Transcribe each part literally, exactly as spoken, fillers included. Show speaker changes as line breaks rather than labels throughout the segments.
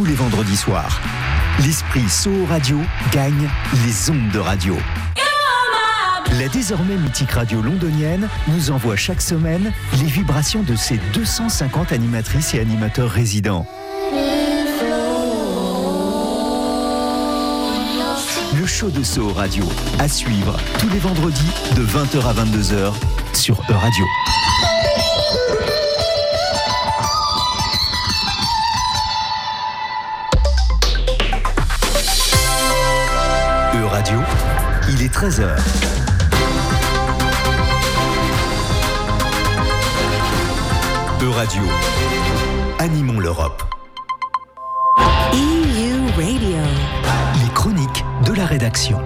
les vendredis soirs. L'esprit Soho Radio gagne les ondes de radio. La désormais mythique radio londonienne nous envoie chaque semaine les vibrations de ses deux cent cinquante animatrices et animateurs résidents. Le show de Soho Radio, à suivre tous les vendredis de vingt heures à vingt-deux heures sur E-Radio. E-Radio, il est treize heures. E-Radio, animons l'Europe.
E U Radio.
Les chroniques de la rédaction.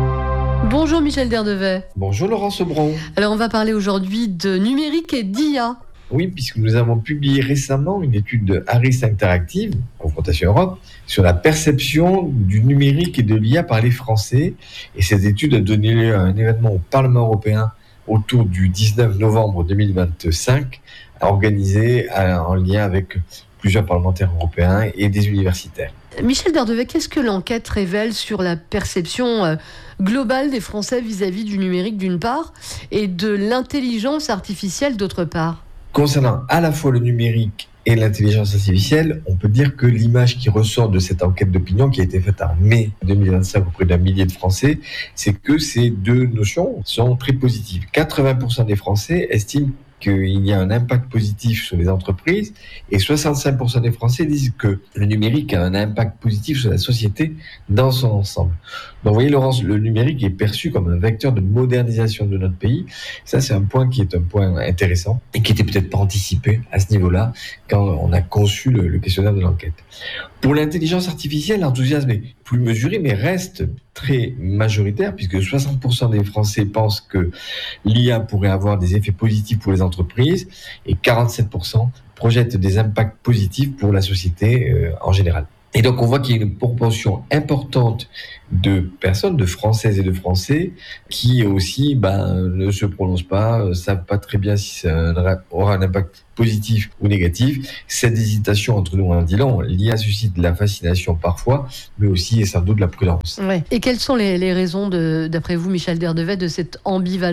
Bonjour Michel Derdevet.
Bonjour Laurent Sebron.
Alors on va parler aujourd'hui de numérique et d'I A.
Oui, puisque nous avons publié récemment une étude de Harris Interactive, Confrontation Europe, sur la perception du numérique et de l'I A par les Français. Et cette étude a donné lieu à un événement au Parlement européen autour du dix-neuf novembre deux mille vingt-cinq, organisé en lien avec plusieurs parlementaires européens et des universitaires.
Michel Derdevet, qu'est-ce que l'enquête révèle sur la perception globale des Français vis-à-vis du numérique d'une part et de l'intelligence artificielle d'autre part ?
Concernant à la fois le numérique et l'intelligence artificielle, on peut dire que l'image qui ressort de cette enquête d'opinion qui a été faite en mai deux mille vingt-cinq auprès d'un millier de Français, c'est que ces deux notions sont très positives. quatre-vingts pour cent des Français estiment qu'il y a un impact positif sur les entreprises et soixante-cinq pour cent des Français disent que le numérique a un impact positif sur la société dans son ensemble. Donc vous voyez Laurence, le numérique est perçu comme un vecteur de modernisation de notre pays. Ça c'est un point qui est un point intéressant et qui était peut-être pas anticipé à ce niveau-là quand on a conçu le, le questionnaire de l'enquête. Pour l'intelligence artificielle, l'enthousiasme est plus mesuré mais reste très majoritaire puisque soixante pour cent des Français pensent que l'I A pourrait avoir des effets positifs pour les entreprises et quarante-sept pour cent projettent des impacts positifs pour la société euh, en général. Et donc on voit qu'il y a une proportion importante de personnes, de Françaises et de Français, qui aussi ben, ne se prononcent pas, ne savent pas très bien si ça aura un impact positif ou négatif. Cette hésitation entre nous en dit long. L'I A suscite de la fascination parfois, mais aussi et sans doute de la prudence.
Ouais. Et quelles sont les, les raisons, de, d'après vous, Michel Derdevet, de cette ambivalence ?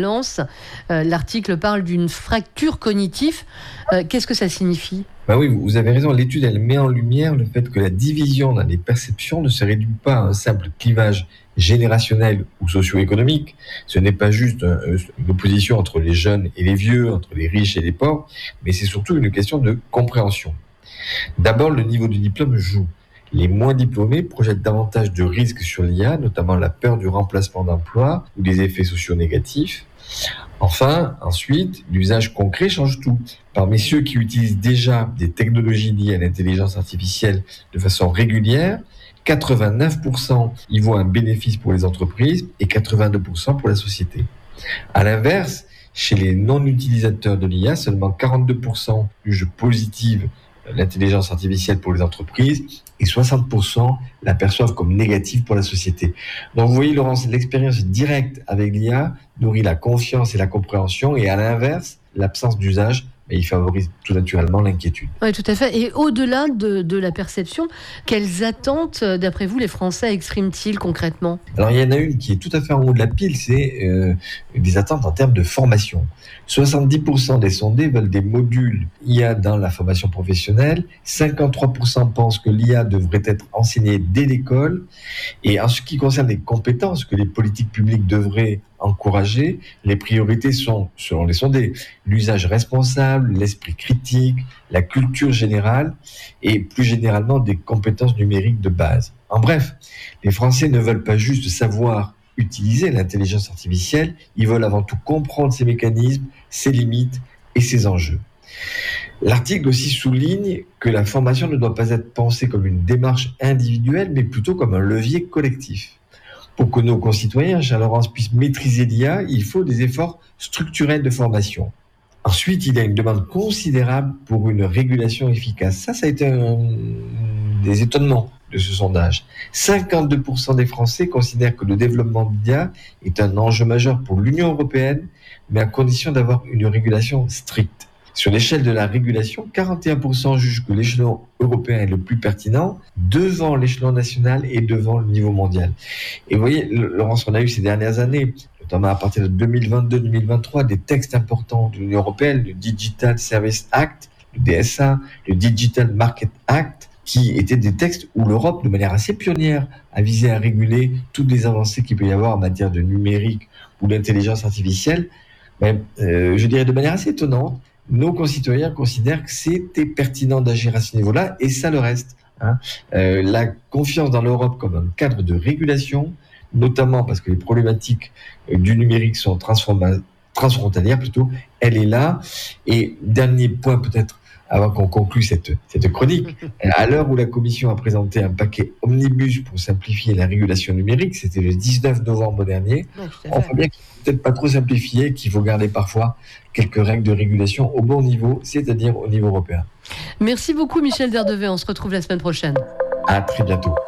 euh, L'article parle d'une fracture cognitive. Euh, qu'est-ce que ça signifie ?
Ben oui, vous avez raison. L'étude, elle met en lumière le fait que la division dans les perceptions ne se réduit pas à un simple clivage générationnel ou socio-économique. Ce n'est pas juste une opposition entre les jeunes et les vieux, entre les riches et les pauvres, mais c'est surtout une question de compréhension. D'abord, le niveau de diplôme joue. Les moins diplômés projettent davantage de risques sur l'I A, notamment la peur du remplacement d'emploi ou des effets sociaux négatifs. Enfin, ensuite, l'usage concret change tout. Parmi ceux qui utilisent déjà des technologies liées à l'intelligence artificielle de façon régulière, quatre-vingt-neuf pour cent y voient un bénéfice pour les entreprises et quatre-vingt-deux pour cent pour la société. À l'inverse, chez les non-utilisateurs de l'I A, seulement quarante-deux pour cent jugent positive l'intelligence artificielle pour les entreprises et soixante pour cent la perçoivent comme négative pour la société. Donc vous voyez Laurence, l'expérience directe avec l'I A nourrit la confiance et la compréhension et à l'inverse, l'absence d'usage, mais il favorise tout naturellement l'inquiétude.
Oui, tout à fait. Et au-delà de, de la perception, quelles attentes, d'après vous, les Français expriment-ils concrètement ?
Alors, il y en a une qui est tout à fait en haut de la pile, c'est euh, des attentes en termes de formation. soixante-dix pour cent des sondés veulent des modules I A dans la formation professionnelle. cinquante-trois pour cent pensent que l'I A devrait être enseignée dès l'école. Et en ce qui concerne les compétences que les politiques publiques devraient encourager, les priorités sont, selon les sondés, l'usage responsable, l'esprit critique, la culture générale et plus généralement des compétences numériques de base. En bref, les Français ne veulent pas juste savoir utiliser l'intelligence artificielle, ils veulent avant tout comprendre ses mécanismes, ses limites et ses enjeux. L'article aussi souligne que la formation ne doit pas être pensée comme une démarche individuelle, mais plutôt comme un levier collectif. Pour que nos concitoyens, chère Laurence, puissent maîtriser l'I A, il faut des efforts structurels de formation. Ensuite, il y a une demande considérable pour une régulation efficace. Ça, ça a été un des étonnements de ce sondage. cinquante-deux pour cent des Français considèrent que le développement de l'I A est un enjeu majeur pour l'Union européenne, mais à condition d'avoir une régulation stricte. Sur l'échelle de la régulation, quarante et un pour cent jugent que l'échelon européen est le plus pertinent, devant l'échelon national et devant le niveau mondial. Et vous voyez, Laurence, on a eu ces dernières années, notamment à partir de deux mille vingt-deux deux mille vingt-trois, des textes importants de l'Union européenne, le Digital Service Act, le D S A, le Digital Market Act, qui étaient des textes où l'Europe, de manière assez pionnière, a visé à réguler toutes les avancées qu'il peut y avoir en matière de numérique ou d'intelligence artificielle. Mais, euh, je dirais de manière assez étonnante, nos concitoyens considèrent que c'était pertinent d'agir à ce niveau-là, et ça le reste. Hein. Euh, la confiance dans l'Europe comme un cadre de régulation, notamment parce que les problématiques du numérique sont transforma- transfrontalières plutôt, elle est là. Et dernier point peut-être, avant qu'on conclue cette, cette chronique, à l'heure où la Commission a présenté un paquet omnibus pour simplifier la régulation numérique, c'était le dix-neuf novembre dernier,
Ouais,
on voit bien qu'il ne faut peut-être pas trop simplifier, qu'il faut garder parfois quelques règles de régulation au bon niveau, c'est-à-dire au niveau européen.
Merci beaucoup Michel Derdevey, on se retrouve la semaine prochaine.
À très bientôt.